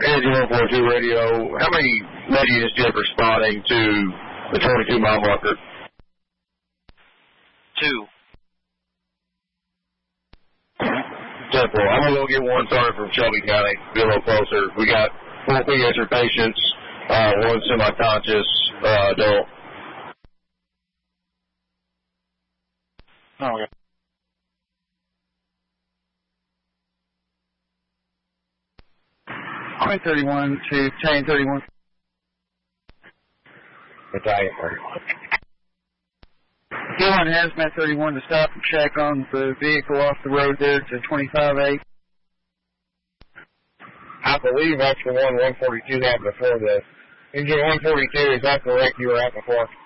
Energy 142 radio, how many medians do you have responding to the 22-mile marker? 2. Simple. I'm going to go get one started from Shelby County, be a little closer. We got 4 pediatric patients, 1 semi-conscious adult. Oh, yeah. Point 31 to Battalion 31. Battalion 31. K1 Hazmat 31 to stop and check on the vehicle off the road there to 25A. I believe that's the one 142 had before this. Engine 142, is that correct? You were at before?